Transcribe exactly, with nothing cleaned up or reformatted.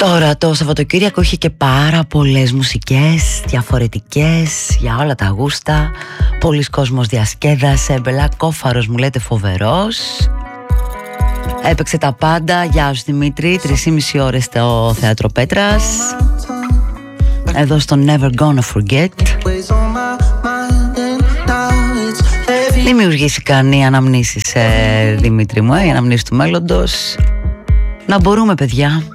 Τώρα το Σαββατοκύριακο είχε και πάρα πολλές μουσικές διαφορετικές για όλα τα γούστα. Πολλοί κόσμος διασκέδασε. Μπελά Κόφαρος μου λέτε φοβερός. Έπαιξε τα πάντα. Γεια σου Δημήτρη. Τρεις και μισή ώρες στο Θέατρο Πέτρας, εδώ στο Never Gonna Forget. Δημιουργήθηκαν οι αναμνήσεις, ε, Δημήτρη μου, ε, οι αναμνήσεις του μέλλοντος. Να μπορούμε παιδιά